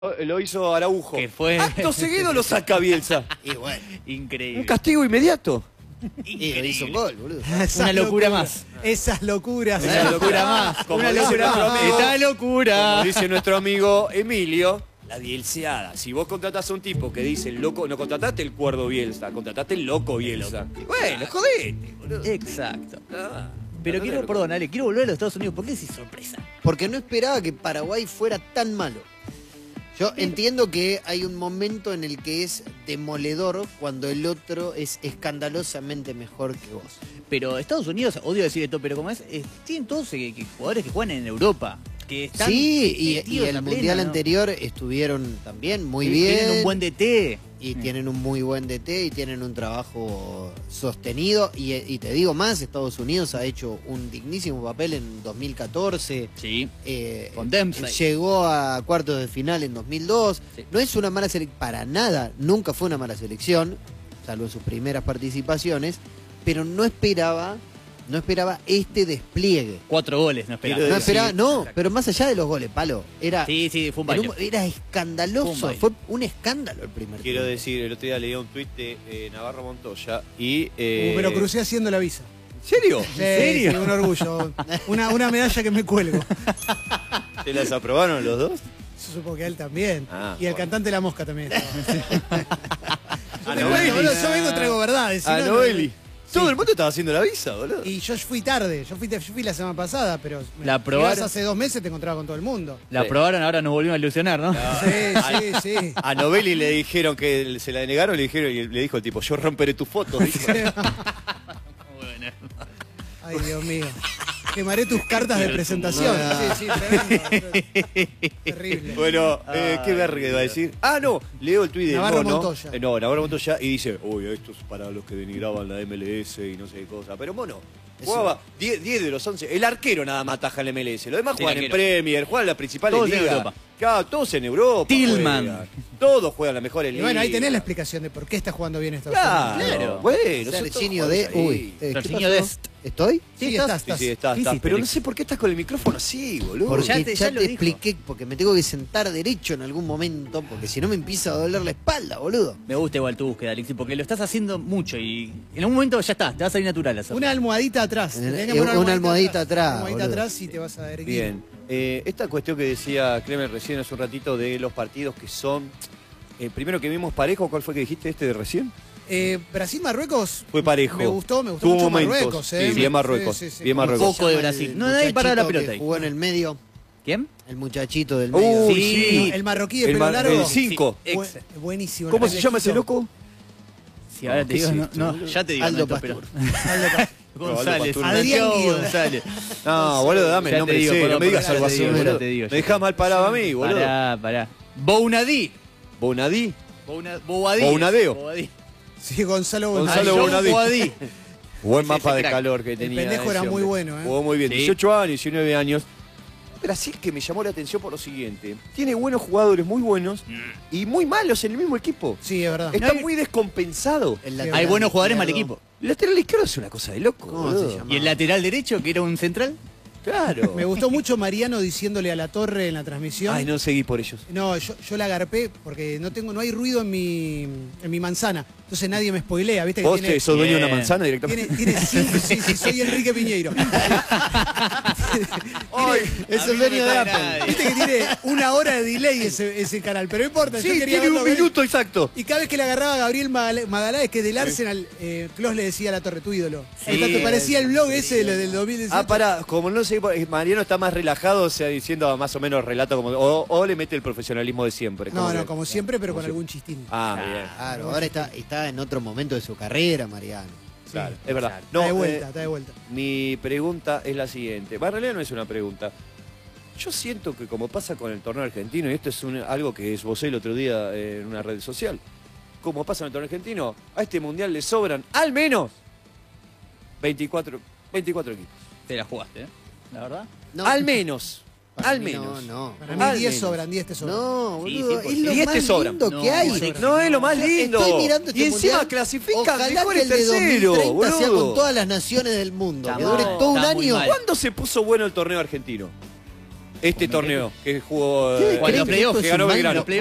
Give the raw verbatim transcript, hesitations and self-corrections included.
Lo hizo Araujo. Que fue... Acto seguido lo saca Bielsa. Y bueno. Increíble. Un castigo inmediato. Y le hizo un gol, boludo. Una locura más. Esas locuras. Una locura más. Como Una dice locura nuestro más. amigo- Esta locura. Como dice nuestro amigo Emilio, la bielseada. Si vos contratás a un tipo que dice el loco, no contrataste el cuerdo Bielsa, contrataste el loco Bielsa. Y bueno, jodete, boludo. Exacto. Ah, Pero no, quiero, no, perdón, Ale, quiero volver a los Estados Unidos. ¿Por qué decís sorpresa? Porque no esperaba que Paraguay fuera tan malo. Yo entiendo que hay un momento en el que es demoledor cuando el otro es escandalosamente mejor que vos. Pero Estados Unidos, odio decir esto, pero como es, eh, tienen todos eh, que- jugadores que juegan en Europa. Que están Sí, y, y metidos el a pleno, mundial ¿no? anterior estuvieron también muy Sí, bien. Tienen un buen D T. Y tienen un muy buen D T y tienen un trabajo sostenido. Y, y te digo más, Estados Unidos ha hecho un dignísimo papel en dos mil catorce. Sí. Eh, Con Dempsey. Llegó a cuartos de final en dos mil dos. Sí. No es una mala selección, para nada, nunca fue una mala selección, salvo en sus primeras participaciones, pero no esperaba, no esperaba este despliegue. Cuatro goles, no esperaba. Quiero No decir- esperaba, no, Exacto. pero más allá de los goles, Palo, era, Sí, sí, fue un era, baile. un- era escandaloso, Fue un fue baile. un, escándalo el primer Quiero tiempo. decir, el otro día leí un tuit de eh, Navarro Montoya y... eh, Uh, pero crucé haciendo la visa. ¿En serio? Sí, ¿En serio? sí, un orgullo. Una, una medalla que me cuelgo. ¿Se las aprobaron los dos? Yo supongo que a él también. Ah, y el bueno. cantante de La Mosca también. estaba. A Pero Noeli. bueno, boludo, yo vengo y traigo verdades. si A no, no- Noeli. Sí. Todo el mundo estaba haciendo la visa, boludo. Y yo fui tarde, yo fui, yo fui la semana pasada, pero La si aprobaron. ibas hace dos meses te encontraba con todo el mundo. La Sí. aprobaron, ahora nos volvimos a ilusionar, ¿no? Sí, sí, sí. A Novelli le dijeron que se la denegaron, le dijeron y le dijo el tipo, yo romperé tu foto. dijo. Bueno. Ay, Dios mío. Quemaré tus cartas de presentación. Sí, sí, tremendo. Terrible. Bueno, eh, ¿qué verga iba a decir? Ah, no, leo el tuit de Navarro Mono. Montoya. Eh, no, Navarro Montoya y dice, uy, esto es para los que denigraban la M L S y no sé qué cosa. Pero Mono, jugaba diez de los once. El arquero nada más ataja en la M L S. Los demás Sí, juegan en arquero. Premier, juegan en las principales Todos en ligas. Europa. Claro, todos en Europa. Tillman. juegan. Todos juegan las mejores Y ligas. bueno, ahí tenés la explicación de por qué está jugando bien Estados Claro, Unidos. Claro. bueno. son Serginho todos de... jugadores Uy, ahí. eh, ¿qué Serginho pasó? Dest. ¿Estoy? Sí, Sí, estás, Sí, estás. sí, está, ¿Qué está. hiciste, Pero no Alex? sé por qué estás con el micrófono así, boludo. Porque Ya ya te- te, ya lo dijo. expliqué, porque me tengo que sentar derecho en algún momento, porque si no me empieza a doler la espalda, boludo. Me gusta igual tu búsqueda, Alexis, porque lo estás haciendo mucho y en un momento ya está, te va a salir natural hacerlo. Una almohadita atrás. Eh, Tenés que eh, poner una almohadita atrás, Una almohadita boludo. atrás y te vas a erguir. Bien. Eh, esta cuestión que decía Clemen recién hace un ratito de los partidos que son... El primero que vimos parejo, ¿cuál fue que dijiste este de recién? Eh, Brasil-Marruecos. Fue parejo. Me gustó, me gustó Tuvo mucho momentos, Marruecos. Eh. sí, bien Marruecos, Sí, sí, sí. bien Como- Marruecos. poco de ¿Cómo se llama Brasil. el No, nadie para la muchachito pelota que ahí. jugó en el medio, ¿Quién? el muchachito del medio. Uy, Sí, sí. el marroquí de El pelo mar- largo. el cinco. Sí, Bu- ex- buenísimo. ¿Cómo el se llama ese Alejito. loco? Sí, ahora No, te ¿qué digo, es no, esto, no, boludo? ya te digo. Aldo Aldo, pero... Pastur. González, Aldo Adrián Santiago Guido. González. No, boludo, dame Ya el nombre te digo, serio, perdón, no me digas perdón, algo ya así, te digo, boludo. ya te digo, Me ya dejás te mal parado a mí, boludo. Pará, pará. Bounadí. Bonadí. Bouna- Boadí. Bounadeo. Boadí. Sí, Gonzalo Gonzalo González. John Bounadí. Boadí. Buen Ese mapa de crack. calor que El tenía. pendejo ese era muy hombre. bueno, ¿eh? Jugó muy bien. Sí. dieciocho años, diecinueve años. Brasil que me llamó la atención por lo siguiente. Tiene buenos jugadores muy buenos y muy malos en el mismo equipo. Sí, es verdad. Está No, muy descompensado. El Hay lateral buenos jugadores, mal izquierdo. equipo. El lateral izquierdo es una cosa de loco, ¿Cómo boludo. se llama? ¿Y el lateral derecho, que era un central? Claro. Me gustó mucho Mariano diciéndole a la torre en la transmisión. Ay, no seguí por ellos. No, yo, yo la agarpé porque no tengo, no hay ruido en mi, en mi manzana. Entonces nadie me spoilea, ¿viste? Que ¿Vos tiene, te sos dueño de una Bien. manzana tiene, directamente? tiene cinco, sí, sí, soy Enrique Piñeiro. Ay, Es A el mí no dueño me de cae Apple. nadie. Viste que tiene una hora de delay ese, ese canal, pero no importa. yo sí, quería tiene verlo un ver. minuto exacto. Y cada vez que le agarraba a Gabriel Magal- Magaláes, que del Arsenal, eh, Klos le decía a la torre, tu ídolo. Sí, Ahí está, te parecía el blog sí, ese de lo del dos mil dieciocho. Ah, pará, como no sé, Mariano está más relajado, o sea, diciendo más o menos relato como. O, o le mete el profesionalismo de siempre. No, como no, que- como siempre, pero con como algún chistín. Ah, bien. Claro, ahora está, está en otro momento de su carrera, Mariano. Claro, es verdad. está No, de vuelta, eh, está de vuelta. mi pregunta es la siguiente. Va, en realidad no es una pregunta. Yo siento que como pasa con el torneo argentino, y esto es un- algo que esbocé el otro día en una red social, como pasa en el torneo argentino, a este mundial le sobran al menos veinticuatro, veinticuatro equipos. Te la jugaste, ¿eh? La verdad. No, Al menos. para Al mí menos. No, no. Para al mí diez menos. sobran, diez te sobran. No, Sí, boludo, sí, es lo y este más sobra. lindo No, que hay. sí. No es lo más Yo lindo. Estoy mirando este y encima mundial. clasifican Ojalá que mejores el de dos mil terceros, treinta sea boludo. con todas las naciones del mundo. Está que dure mal, todo un está muy año. mal. ¿Cuándo se puso bueno el torneo argentino? este torneo que jugó ¿Ustedes eh, Cuando creen que playoff, esto que es ganó un mal- Belgrano. los